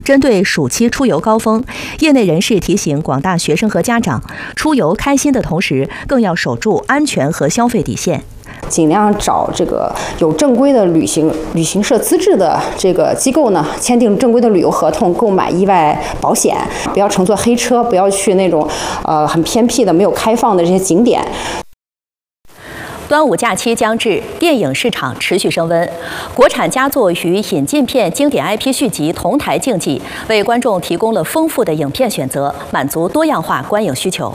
针对暑期出游高峰，业内人士提醒广大学生和家长，出游开心的同时，更要守住安全和消费底线。 尽量找这个有正规的旅行社资质的这个机构呢，签订正规的旅游合同，购买意外保险，不要乘坐黑车，不要去那种很偏僻的没有开放的这些景点。 端午假期将至，电影市场持续升温，国产佳作与引进片经典 IP 续集同台竞技，为观众提供了丰富的影片选择，满足多样化观影需求。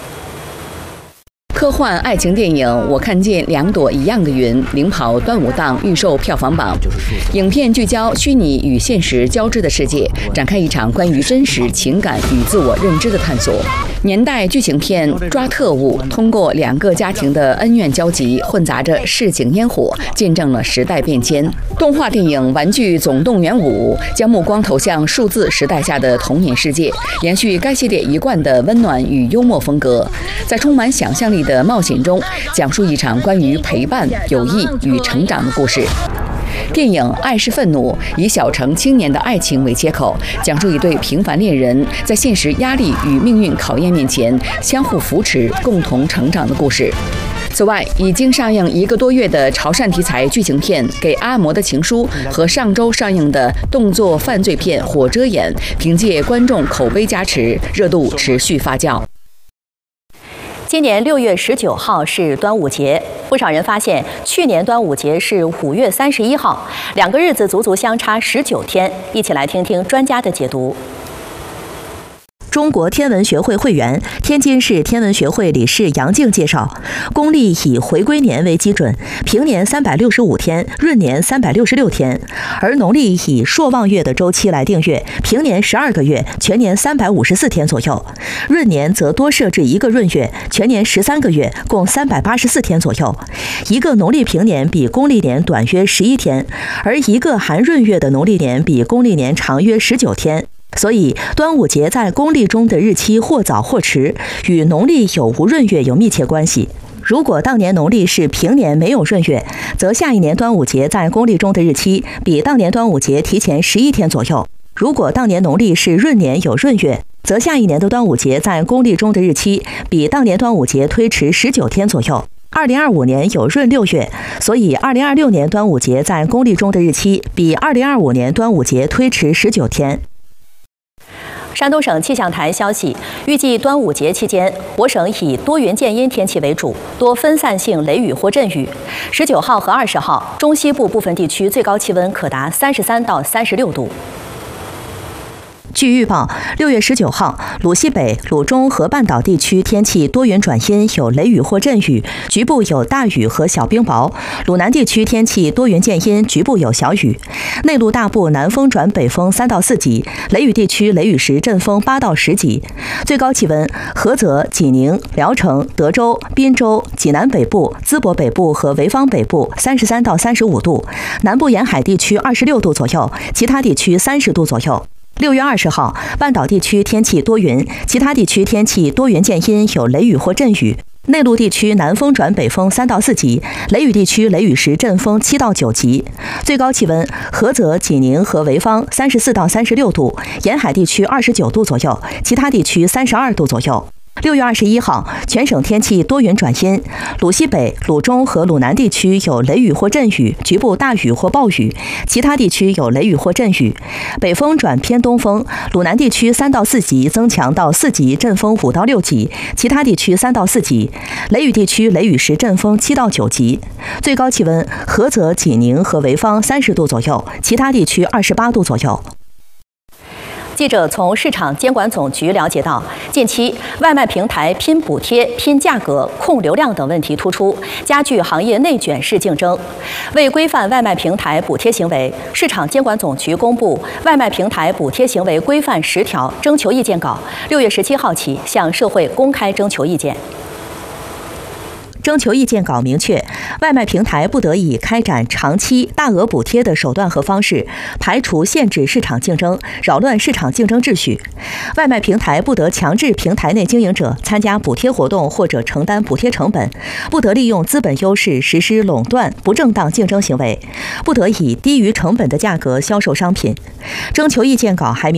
科幻爱情电影《我看见两朵一样的云》领跑端午档预售票房榜。影片聚焦虚拟与现实交织的世界，展开一场关于真实情感与自我认知的探索。年代剧情片《抓特务》通过2个家庭的恩怨交集，混杂着市井烟火，见证了时代变迁。动画电影《玩具总动员5》将目光投向数字时代下的童年世界，延续该系列一贯的温暖与幽默风格，在充满想象力的冒险中，讲述一场关于陪伴、友谊与成长的故事。电影《爱是愤怒》以小城青年的爱情为切口，讲述一对平凡恋人在现实压力与命运考验面前相互扶持、共同成长的故事。此外，已经上映1个多月的潮汕题材剧情片《给阿嬷的情书》和上周上映的动作犯罪片《火遮眼》，凭借观众口碑加持，热度持续发酵。 今年6月19号是端午节，不少人发现去年端午节是5月31号，2个日子足足相差19天。一起来听听专家的解读。中国天文学会会员、天津市天文学会理事杨静介绍，公历以回归年为基准，平年365天，闰年366天，而农历以朔望月的周期来定月，平年12个月，全年354天左右；闰年则多设置1个闰月，全年13个月，共384天左右。一个农历平年比公历年短约11天，而一个含闰月的农历年比公历年长约19天。所以，端午节在公历中的日期或早或迟，与农历有无闰月有密切关系。如果当年农历是平年没有闰月，则下一年端午节在公历中的日期比当年端午节提前11天左右；如果当年农历是闰年有闰月，则下一年的端午节在公历中的日期比当年端午节推迟19天左右。2025年有闰6月，所以2026年端午节在公历中的日期比2025年端午节推迟19天。山东省气象台消息，预计端午节期间，我省以多云见阴天气为主，多分散性雷雨或阵雨。19号和20号，中西部部分地区最高气温可达33到36度。据预报，6月19号，鲁西北、鲁中和半岛地区天气多云转阴，有雷雨或阵雨，局部有大雨和小冰雹；鲁南地区天气多云见阴，局部有小雨。内陆大部南风转北风3到4级，雷雨地区雷雨时阵风8到10级。最高气温，菏泽、济宁、聊城、德州、滨州、济南北部、淄博北部和潍坊北部33到35度，南部沿海地区26度左右，其他地区30度左右。6月20号，半岛地区天气多云，其他地区天气多云见阴，有雷雨或阵雨。内陆地区南风转北风3到4级，雷雨地区雷雨时阵风7到9级。最高气温，菏泽、济宁和潍坊34到36度，沿海地区29度左右，其他地区32度左右。6月21号，全省天气多云转阴，鲁西北、鲁中和鲁南地区有雷雨或阵雨，局部大雨或暴雨，其他地区有雷雨或阵雨。北风转偏东风，鲁南地区3到4级增强到4级，阵风5到6级，其他地区3到4级。雷雨地区雷雨时阵风7到9级。最高气温，菏泽、济宁和潍坊30度左右，其他地区28度左右。记者从市场监管总局了解到，近期外卖平台拼补贴、拼价格、控流量等问题突出，加剧行业内卷式竞争。为规范外卖平台补贴行为，市场监管总局公布《外卖平台补贴行为规范10条》征求意见稿，6月17号起向社会公开征求意见。征求意见稿明确，外卖平台不得以开展长期大额补贴的手段和方式排除限制市场竞争，扰乱市场竞争秩序。外卖平台不得强制平台内经营者参加补贴活动或者承担补贴成本，不得利用资本优势实施垄断不正当竞争行为，不得以低于成本的价格销售商品。征求意见稿还明